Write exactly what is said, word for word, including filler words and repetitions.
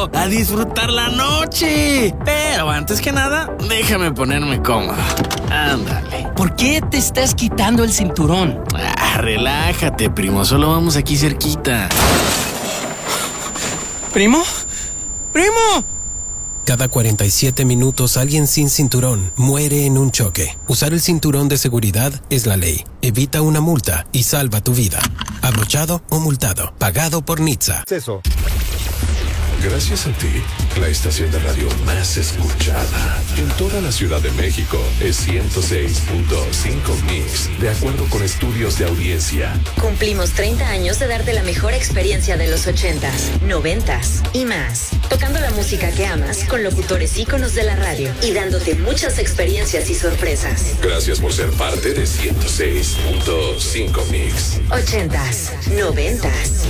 eso, a disfrutar la noche. Pero antes que nada, déjame ponerme cómodo. Ándale. ¿Por qué te estás quitando el cinturón? Ah, relájate, primo, solo vamos aquí cerquita. ¿Primo? ¡Primo! Cada cuarenta y siete minutos alguien sin cinturón muere en un choque. Usar el cinturón de seguridad es la ley. Evita una multa y salva tu vida. Abrochado o multado. Pagado por Nitsa. Eso. Gracias a ti, la estación de radio más escuchada en toda la Ciudad de México es ciento seis punto cinco Mix, de acuerdo con estudios de audiencia. Cumplimos treinta años de darte la mejor experiencia de los ochentas, noventas y más. Tocando la música que amas con locutores íconos de la radio y dándote muchas experiencias y sorpresas. Gracias por ser parte de ciento seis punto cinco Mix. Ochentas, noventas.